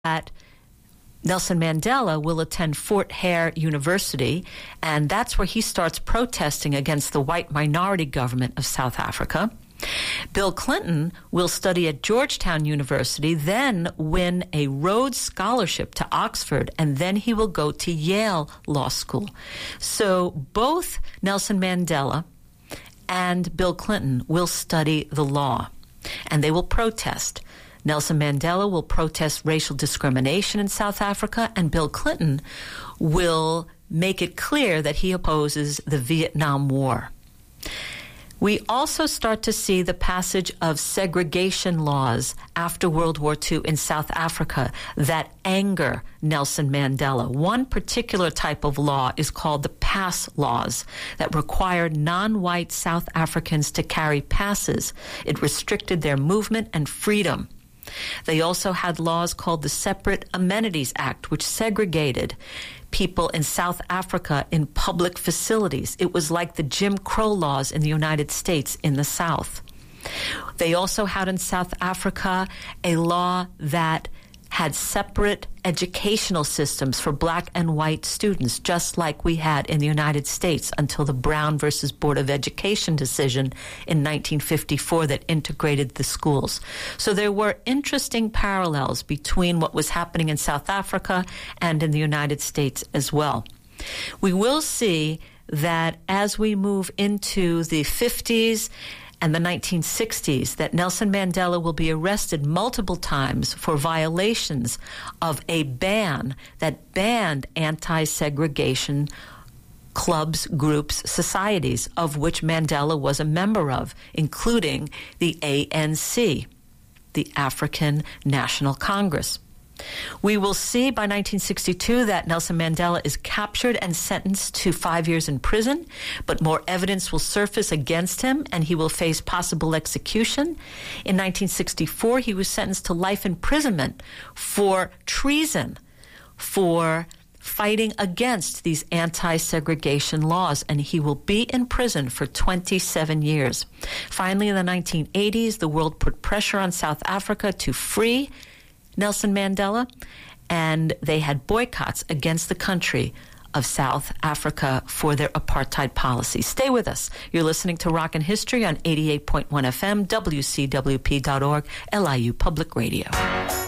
that Nelson Mandela will attend Fort Hare University, and that's where he starts protesting against the white minority government of South Africa. Bill Clinton will study at Georgetown University, then win a Rhodes Scholarship to Oxford, and then he will go to Yale Law School. So both Nelson Mandela and Bill Clinton will study the law, and they will protest. Nelson Mandela will protest racial discrimination in South Africa, and Bill Clinton will make it clear that he opposes the Vietnam War. We also start to see the passage of segregation laws after World War II in South Africa that anger Nelson Mandela. One particular type of law is called the pass laws that required non-white South Africans to carry passes. It restricted their movement and freedom. They also had laws called the Separate Amenities Act, which segregated people in South Africa in public facilities. It was like the Jim Crow laws in the United States in the South. They also had in South Africa a law that had separate educational systems for black and white students, just like we had in the United States until the Brown versus Board of Education decision in 1954 that integrated the schools. So there were interesting parallels between what was happening in South Africa and in the United States as well. We will see that as we move into the 50s and the 1960s, that Nelson Mandela will be arrested multiple times for violations of a ban that banned anti-segregation clubs, groups, societies, of which Mandela was a member of, including the ANC, the African National Congress. We will see by 1962 that Nelson Mandela is captured and sentenced to 5 years in prison, but more evidence will surface against him and he will face possible execution. In 1964, he was sentenced to life imprisonment for treason, for fighting against these anti-segregation laws, and he will be in prison for 27 years. Finally, in the 1980s, the world put pressure on South Africa to free Nelson Mandela, and they had boycotts against the country of South Africa for their apartheid policy. Stay with us. You're listening to Rockin' History on 88.1 FM, WCWP.org, LIU Public Radio.